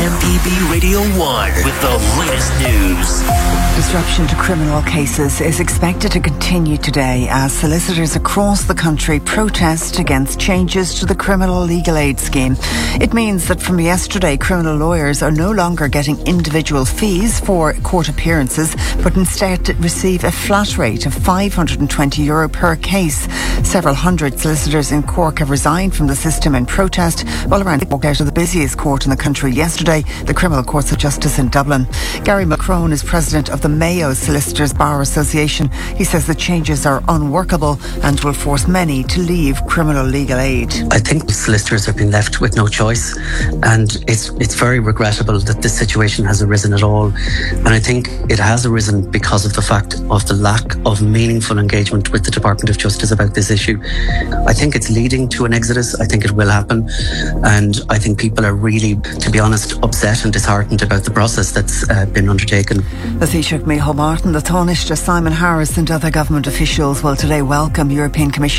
MPB Radio 1 with the latest news. Disruption to criminal cases is expected to continue today as solicitors across the country protest against changes to the criminal legal aid scheme. It means that from yesterday, criminal lawyers are no longer getting individual fees for court appearances, but instead receive a flat rate of €520 per case. Several hundred solicitors in Cork have resigned from the system in protest, while around walked out of the busiest court in the country yesterday, the Criminal Courts of Justice in Dublin. Gary McCrone is president of the Mayo Solicitors Bar Association. He says the changes are unworkable and will force many to leave criminal legal aid. I think solicitors have been left with no choice, and it's very regrettable that this situation has arisen at all. And I think it has arisen because of the fact of the lack of meaningful engagement with the Department of Justice about this issue. I think it's leading to an exodus. I think it will happen, and I think people are really, to be honest, upset and disheartened about the process that's been undertaken. The Taoiseach Micheál Martin, the Taoiseach Simon Harris and other government officials will today welcome European Commission